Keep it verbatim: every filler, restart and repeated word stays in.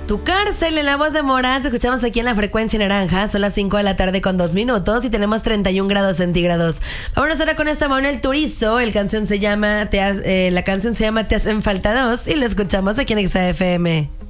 Tu cárcel en la voz de Morat. Te escuchamos aquí en la frecuencia naranja. Son las cinco de la tarde con dos minutos y tenemos treinta y un grados centígrados. Vámonos ahora con esta Manuel Turizo. El canción se llama, te has, eh, la canción se llama Te hacen falta dos y lo escuchamos aquí en Exa F M.